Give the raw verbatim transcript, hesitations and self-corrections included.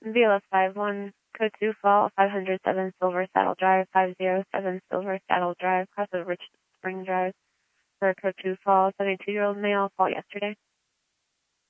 B L S five one, code two fall, five oh seven Silver Saddle Drive, five oh seven Silver Saddle Drive, cross of Rich Spring Drive, for code two fall, seventy-two-year-old male, fall yesterday.